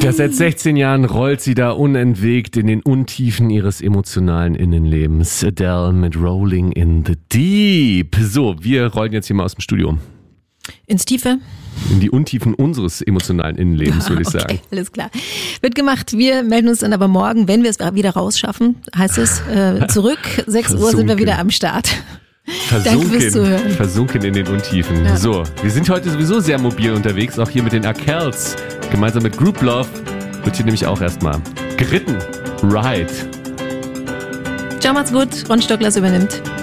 Ja, seit 16 Jahren rollt sie da unentwegt in den Untiefen ihres emotionalen Innenlebens. Adele mit Rolling in the Deep. So, wir rollen jetzt hier mal aus dem Studio. Ins Tiefe? In die Untiefen unseres emotionalen Innenlebens, würde ich sagen. Alles klar. Wird gemacht. Wir melden uns dann aber morgen, wenn wir es wieder rausschaffen, heißt es, zurück. 6 Uhr sind wir wieder am Start. Danke fürs Zuhören. Versunken in den Untiefen. Ja. So, wir sind heute sowieso sehr mobil unterwegs, auch hier mit den Arkells. Gemeinsam mit Group Love wird hier nämlich auch erstmal geritten. Ride. Ciao, macht's gut. Ron Stocklers übernimmt.